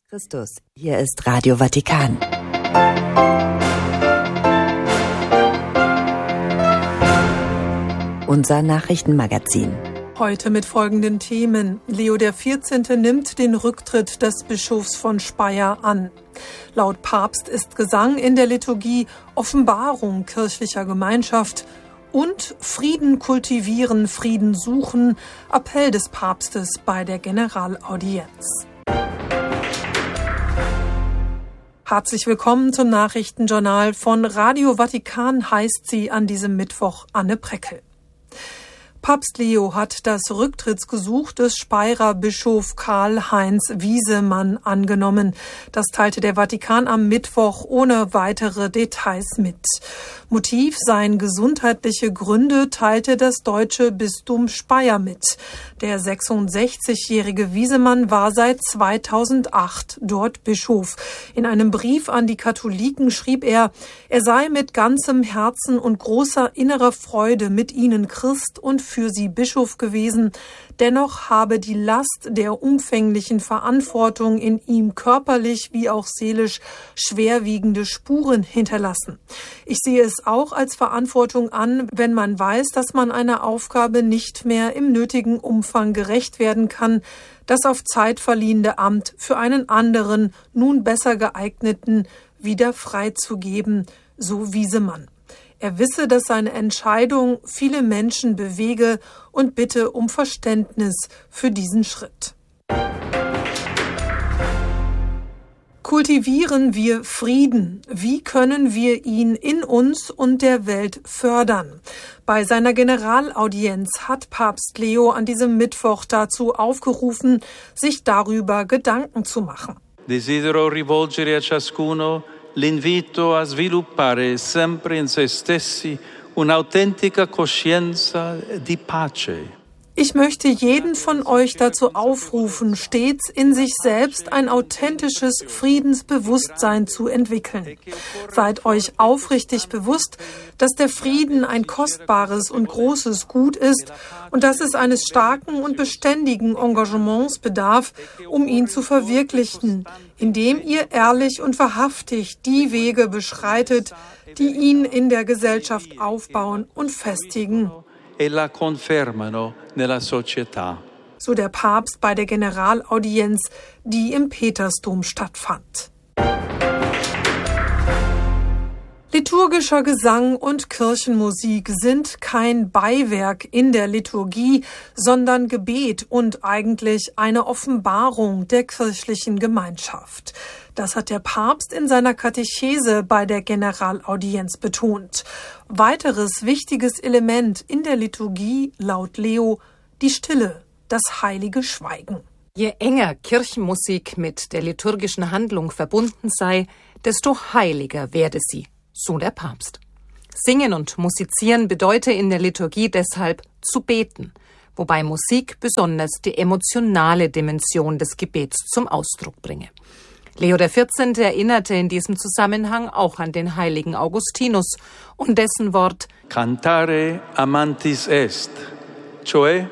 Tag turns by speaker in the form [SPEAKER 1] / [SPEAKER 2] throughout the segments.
[SPEAKER 1] Christus, hier ist Radio Vatikan. Unser Nachrichtenmagazin.
[SPEAKER 2] Heute mit folgenden Themen. Leo XIV. Nimmt den Rücktritt des Bischofs von Speyer an. Laut Papst ist Gesang in der Liturgie Offenbarung kirchlicher Gemeinschaft. Und Frieden kultivieren, Frieden suchen, Appell des Papstes bei der Generalaudienz. Herzlich willkommen zum Nachrichtenjournal von Radio Vatikan, heißt sie an diesem Mittwoch Anne Preckel. Papst Leo hat das Rücktrittsgesuch des Speyerer Bischof Karl-Heinz Wiesemann angenommen. Das teilte der Vatikan am Mittwoch ohne weitere Details mit. Motiv seien gesundheitliche Gründe, teilte das deutsche Bistum Speyer mit. Der 66-jährige Wiesemann war seit 2008 dort Bischof. In einem Brief an die Katholiken schrieb er sei mit ganzem Herzen und großer innerer Freude mit ihnen Christ und für sie Bischof gewesen. Dennoch habe die Last der umfänglichen Verantwortung in ihm körperlich wie auch seelisch schwerwiegende Spuren hinterlassen. Ich sehe es auch als Verantwortung an, wenn man weiß, dass man einer Aufgabe nicht mehr im nötigen Umfang gerecht werden kann, das auf Zeit verliehene Amt für einen anderen, nun besser geeigneten wieder freizugeben, so Wiesemann. Er wisse, dass seine Entscheidung viele Menschen bewege und bitte um Verständnis für diesen Schritt. Kultivieren wir Frieden? Wie können wir ihn in uns und der Welt fördern? Bei seiner Generalaudienz hat Papst Leo an diesem Mittwoch dazu aufgerufen, sich darüber Gedanken zu machen.
[SPEAKER 3] Desidero rivolgere a ciascuno l'invito a sviluppare sempre in se stessi un'autentica coscienza di pace.
[SPEAKER 2] Ich möchte jeden von euch dazu aufrufen, stets in sich selbst ein authentisches Friedensbewusstsein zu entwickeln. Seid euch aufrichtig bewusst, dass der Frieden ein kostbares und großes Gut ist und dass es eines starken und beständigen Engagements bedarf, um ihn zu verwirklichen, indem ihr ehrlich und wahrhaftig die Wege beschreitet, die ihn in der Gesellschaft aufbauen und festigen.
[SPEAKER 3] E la confermano nella società.
[SPEAKER 2] So der Papst bei der Generalaudienz, die im Petersdom stattfand. Liturgischer Gesang und Kirchenmusik sind kein Beiwerk in der Liturgie, sondern Gebet und eigentlich eine Offenbarung der kirchlichen Gemeinschaft. Das hat der Papst in seiner Katechese bei der Generalaudienz betont. Weiteres wichtiges Element in der Liturgie, laut Leo, die Stille, das heilige Schweigen.
[SPEAKER 4] Je enger Kirchenmusik mit der liturgischen Handlung verbunden sei, desto heiliger werde sie, so der Papst. Singen und musizieren bedeute in der Liturgie deshalb zu beten, wobei Musik besonders die emotionale Dimension des Gebets zum Ausdruck bringe. Leo XIV. Erinnerte in diesem Zusammenhang auch an den heiligen Augustinus und dessen Wort
[SPEAKER 3] Cantare amantis est, cioè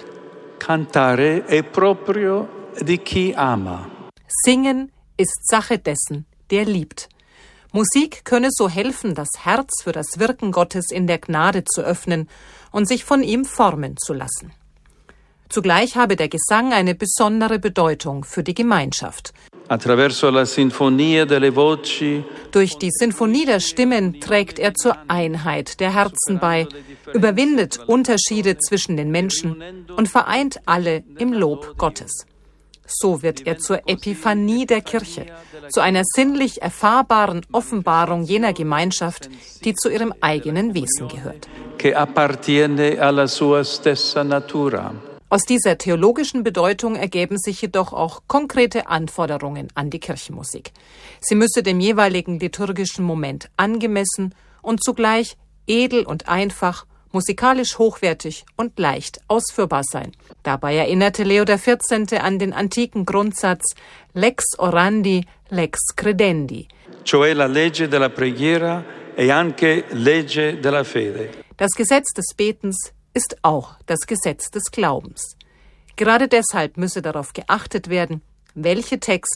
[SPEAKER 3] cantare è proprio di chi ama.
[SPEAKER 4] Singen ist Sache dessen, der liebt. Musik könne so helfen, das Herz für das Wirken Gottes in der Gnade zu öffnen und sich von ihm formen zu lassen. Zugleich habe der Gesang eine besondere Bedeutung für die Gemeinschaft.
[SPEAKER 3] Attraverso la sinfonia delle voci.
[SPEAKER 4] Durch die Sinfonie der Stimmen trägt er zur Einheit der Herzen bei, überwindet Unterschiede zwischen den Menschen und vereint alle im Lob Gottes. So wird er zur Epiphanie der Kirche, zu einer sinnlich erfahrbaren Offenbarung jener Gemeinschaft, die zu ihrem eigenen Wesen gehört.
[SPEAKER 3] Che appartiene alla sua stessa natura.
[SPEAKER 4] Aus dieser theologischen Bedeutung ergeben sich jedoch auch konkrete Anforderungen an die Kirchenmusik. Sie müsse dem jeweiligen liturgischen Moment angemessen und zugleich edel und einfach, musikalisch hochwertig und leicht ausführbar sein. Dabei erinnerte Leo XIV. An den antiken Grundsatz Lex orandi, lex credendi.
[SPEAKER 3] Cioè la legge della preghiera e anche legge della fede.
[SPEAKER 4] Das Gesetz des Betens ist auch das Gesetz des Glaubens. Gerade deshalb müsse darauf geachtet werden, welche Texte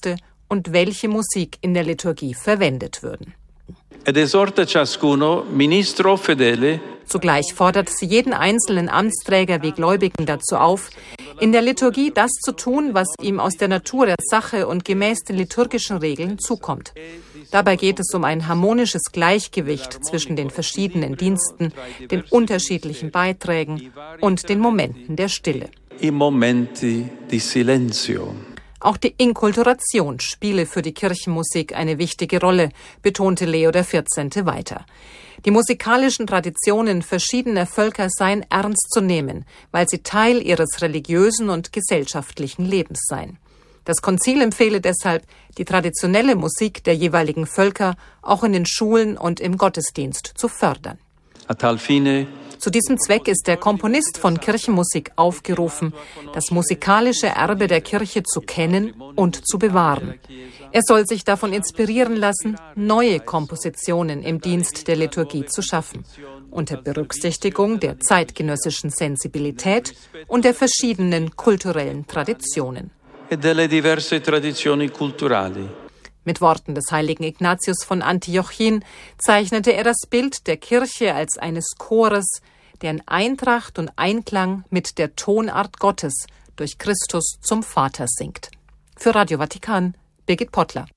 [SPEAKER 4] und welche Musik in der Liturgie verwendet würden.
[SPEAKER 3] Ed esorta ciascuno, ministro o fedele,
[SPEAKER 4] Zugleich fordert sie jeden einzelnen Amtsträger wie Gläubigen dazu auf, in der Liturgie das zu tun, was ihm aus der Natur der Sache und gemäß den liturgischen Regeln zukommt. Dabei geht es um ein harmonisches Gleichgewicht zwischen den verschiedenen Diensten, den unterschiedlichen Beiträgen und den Momenten der Stille.
[SPEAKER 3] i momenti di silenzio.
[SPEAKER 4] Auch die Inkulturation spiele für die Kirchenmusik eine wichtige Rolle, betonte Leo XIV. Weiter. Die musikalischen Traditionen verschiedener Völker seien ernst zu nehmen, weil sie Teil ihres religiösen und gesellschaftlichen Lebens seien. Das Konzil empfehle deshalb, die traditionelle Musik der jeweiligen Völker auch in den Schulen und im Gottesdienst zu fördern.
[SPEAKER 3] A tal fine
[SPEAKER 4] Zu diesem Zweck ist der Komponist von Kirchenmusik aufgerufen, das musikalische Erbe der Kirche zu kennen und zu bewahren. Er soll sich davon inspirieren lassen, neue Kompositionen im Dienst der Liturgie zu schaffen, unter Berücksichtigung der zeitgenössischen Sensibilität und der verschiedenen kulturellen Traditionen.
[SPEAKER 3] e delle diverse tradizioni culturali.
[SPEAKER 4] Mit Worten des heiligen Ignatius von Antiochien zeichnete er das Bild der Kirche als eines Chores, der in Eintracht und Einklang mit der Tonart Gottes durch Christus zum Vater singt. Für Radio Vatikan, Birgit Pottler.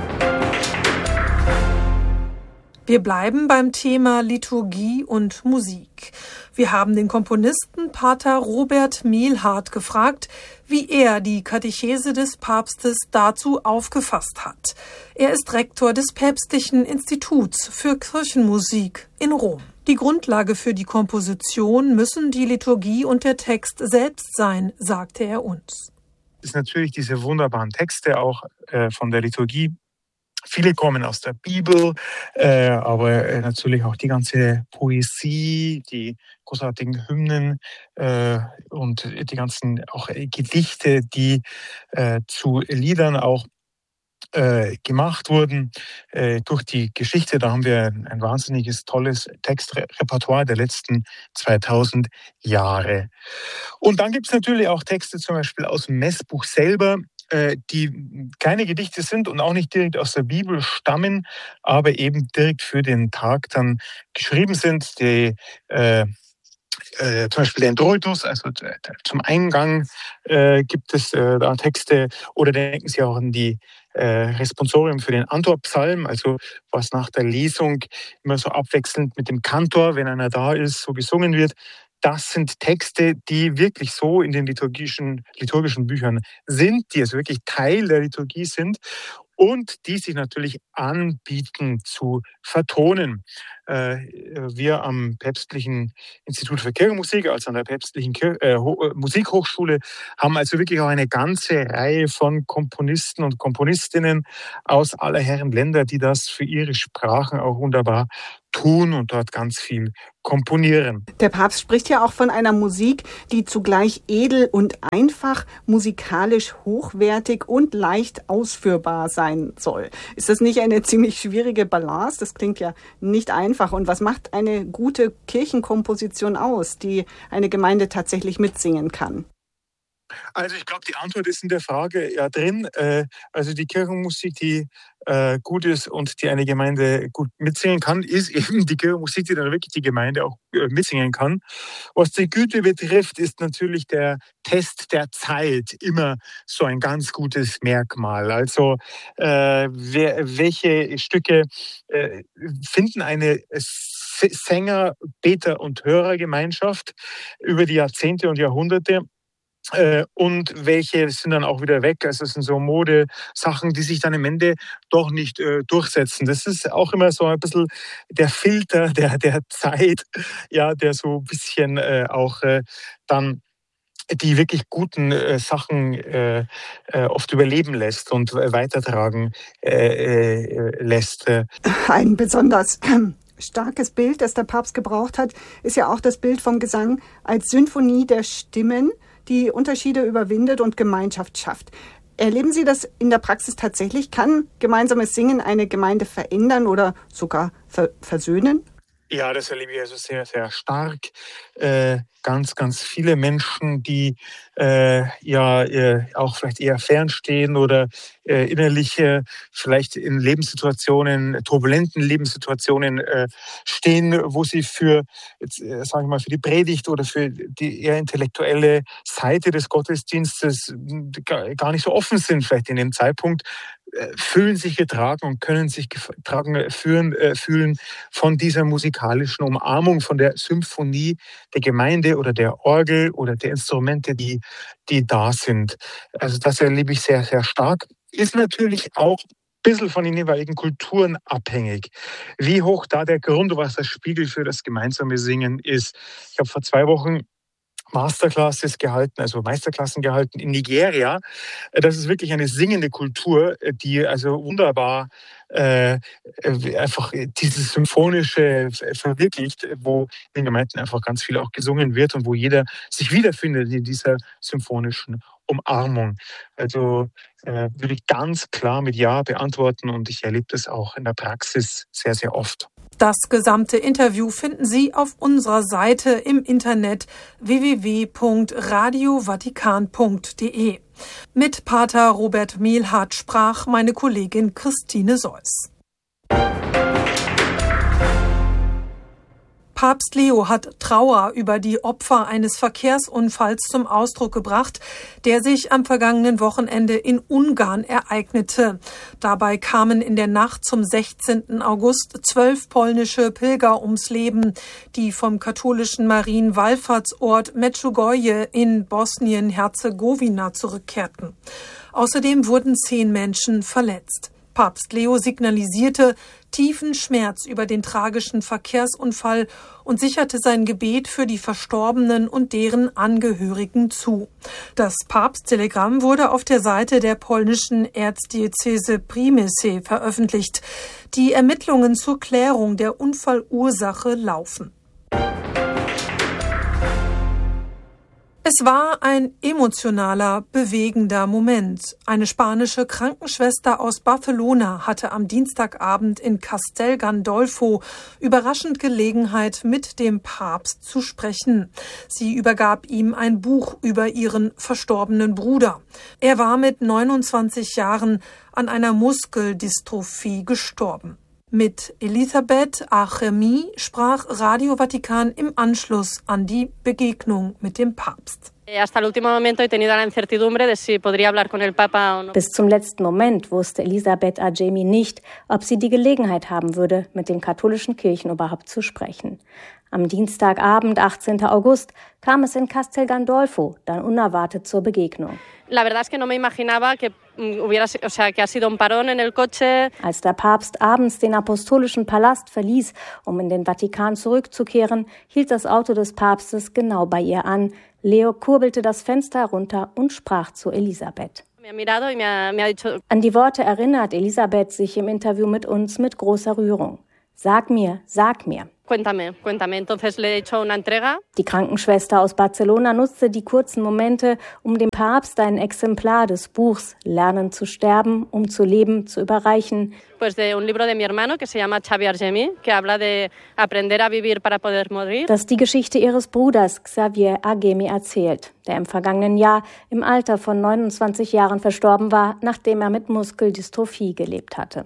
[SPEAKER 2] Wir bleiben beim Thema Liturgie und Musik. Wir haben den Komponisten Pater Robert Mielhardt gefragt, wie er die Katechese des Papstes dazu aufgefasst hat. Er ist Rektor des Päpstlichen Instituts für Kirchenmusik in Rom. Die Grundlage für die Komposition müssen die Liturgie und der Text selbst sein, sagte er uns.
[SPEAKER 5] Es ist natürlich diese wunderbaren Texte auch von der Liturgie. Viele kommen aus der Bibel, aber natürlich auch die ganze Poesie, die großartigen Hymnen und die ganzen auch Gedichte, die zu Liedern auch gemacht wurden durch die Geschichte. Da haben wir ein wahnsinniges, tolles Textrepertoire der letzten 2000 Jahre. Und dann gibt es natürlich auch Texte zum Beispiel aus dem Messbuch selber, die keine Gedichte sind und auch nicht direkt aus der Bibel stammen, aber eben direkt für den Tag dann geschrieben sind. Die zum Beispiel der Introitus, also zum Eingang gibt es da Texte, oder denken Sie auch an die Responsorium für den Antorpsalm, also was nach der Lesung immer so abwechselnd mit dem Kantor, wenn einer da ist, so gesungen wird. Das sind Texte, die wirklich so in den liturgischen Büchern sind, die also wirklich Teil der Liturgie sind und die sich natürlich anbieten zu vertonen. Wir am Päpstlichen Institut für Kirchenmusik, also an der Päpstlichen Musikhochschule, haben also wirklich auch eine ganze Reihe von Komponisten und Komponistinnen aus aller Herren Länder, die das für ihre Sprachen auch wunderbar tun und dort ganz viel komponieren.
[SPEAKER 6] Der Papst spricht ja auch von einer Musik, die zugleich edel und einfach, musikalisch hochwertig und leicht ausführbar sein soll. Ist das nicht eine ziemlich schwierige Balance? Das klingt ja nicht einfach. Und was macht eine gute Kirchenkomposition aus, die eine Gemeinde tatsächlich mitsingen kann?
[SPEAKER 5] Also ich glaube, die Antwort ist in der Frage ja drin. Also die Kirchenmusik, die gut ist und die eine Gemeinde gut mitsingen kann, ist eben die Kirchenmusik, die dann wirklich die Gemeinde auch mitsingen kann. Was die Güte betrifft, ist natürlich der Test der Zeit immer so ein ganz gutes Merkmal. Also welche Stücke finden eine Sänger-, Beter- und Hörergemeinschaft über die Jahrzehnte und Jahrhunderte? Und welche sind dann auch wieder weg. Also es sind so Modesachen, die sich dann am Ende doch nicht durchsetzen. Das ist auch immer so ein bisschen der Filter der Zeit, ja, der so ein bisschen auch dann die wirklich guten Sachen oft überleben lässt und weitertragen lässt.
[SPEAKER 6] Ein besonders starkes Bild, das der Papst gebraucht hat, ist ja auch das Bild vom Gesang als Symphonie der Stimmen, die Unterschiede überwindet und Gemeinschaft schafft. Erleben Sie das in der Praxis tatsächlich? Kann gemeinsames Singen eine Gemeinde verändern oder sogar versöhnen?
[SPEAKER 5] Ja, das erlebe ich also sehr, sehr stark. Ganz, ganz viele Menschen, die auch vielleicht eher fernstehen oder innerlich vielleicht in Lebenssituationen, turbulenten Lebenssituationen stehen, wo sie für die Predigt oder für die eher intellektuelle Seite des Gottesdienstes gar nicht so offen sind, vielleicht in dem Zeitpunkt, fühlen sich getragen und können sich fühlen von dieser musikalischen Umarmung, von der Symphonie der Gemeinde oder der Orgel oder der Instrumente, die da sind. Also das erlebe ich sehr, sehr stark. Ist natürlich auch ein bisschen von den jeweiligen Kulturen abhängig, wie hoch da der Grundwasserspiegel für das gemeinsame Singen ist. Ich habe vor 2 Wochen Meisterklassen gehalten in Nigeria. Das ist wirklich eine singende Kultur, die also wunderbar einfach dieses Symphonische verwirklicht, wo in den Gemeinden einfach ganz viel auch gesungen wird und wo jeder sich wiederfindet in dieser symphonischen Umarmung. Also würde ich ganz klar mit Ja beantworten und ich erlebe das auch in der Praxis sehr, sehr oft.
[SPEAKER 2] Das gesamte Interview finden Sie auf unserer Seite im Internet www.radiovatikan.de. Mit Pater Robert Mehlhardt sprach meine Kollegin Christine Seuss. Papst Leo hat Trauer über die Opfer eines Verkehrsunfalls zum Ausdruck gebracht, der sich am vergangenen Wochenende in Ungarn ereignete. Dabei kamen in der Nacht zum 16. August 12 polnische Pilger ums Leben, die vom katholischen Marienwallfahrtsort Medjugorje in Bosnien-Herzegowina zurückkehrten. Außerdem wurden 10 Menschen verletzt. Papst Leo signalisierte tiefen Schmerz über den tragischen Verkehrsunfall und sicherte sein Gebet für die Verstorbenen und deren Angehörigen zu. Das Papsttelegramm wurde auf der Seite der polnischen Erzdiözese Przemysl veröffentlicht. Die Ermittlungen zur Klärung der Unfallursache laufen. Es war ein emotionaler, bewegender Moment. Eine spanische Krankenschwester aus Barcelona hatte am Dienstagabend in Castel Gandolfo überraschend Gelegenheit, mit dem Papst zu sprechen. Sie übergab ihm ein Buch über ihren verstorbenen Bruder. Er war mit 29 Jahren an einer Muskeldystrophie gestorben. Mit Elisabeth Achemi sprach Radio Vatikan im Anschluss an die Begegnung mit dem Papst.
[SPEAKER 7] Bis zum letzten Moment wusste Elisabeth Achemi nicht, ob sie die Gelegenheit haben würde, mit dem katholischen Kirchenoberhaupt zu sprechen. Am Dienstagabend, 18. August, kam es in Castel Gandolfo dann unerwartet zur Begegnung. Als der Papst abends den Apostolischen Palast verließ, um in den Vatikan zurückzukehren, hielt das Auto des Papstes genau bei ihr an. Leo kurbelte das Fenster herunter und sprach zu Elisabeth. An die Worte erinnert Elisabeth sich im Interview mit uns mit großer Rührung. Sag mir, sag mir. Die Krankenschwester aus Barcelona nutzte die kurzen Momente, um dem Papst ein Exemplar des Buchs Lernen zu sterben, um zu leben, zu überreichen. Das die Geschichte ihres Bruders Xavier Agemi erzählt, der im vergangenen Jahr im Alter von 29 Jahren verstorben war, nachdem er mit Muskeldystrophie gelebt hatte.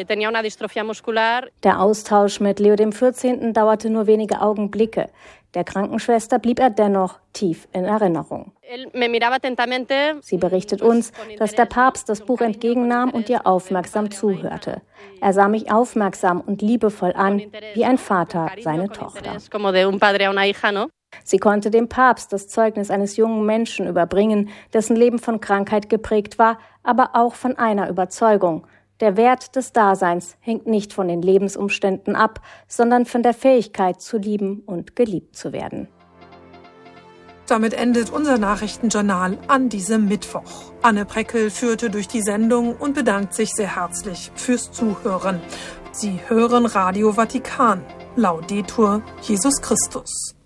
[SPEAKER 7] Der Austausch mit Leo XIV. Dauerte nur wenige Augenblicke. Der Krankenschwester blieb er dennoch tief in Erinnerung. Sie berichtet uns, dass der Papst das Buch entgegennahm und ihr aufmerksam zuhörte. Er sah mich aufmerksam und liebevoll an, wie ein Vater seine Tochter. Sie konnte dem Papst das Zeugnis eines jungen Menschen überbringen, dessen Leben von Krankheit geprägt war, aber auch von einer Überzeugung. Der Wert des Daseins hängt nicht von den Lebensumständen ab, sondern von der Fähigkeit zu lieben und geliebt zu werden.
[SPEAKER 2] Damit endet unser Nachrichtenjournal an diesem Mittwoch. Anne Preckel führte durch die Sendung und bedankt sich sehr herzlich fürs Zuhören. Sie hören Radio Vatikan. Laudetur Jesus Christus.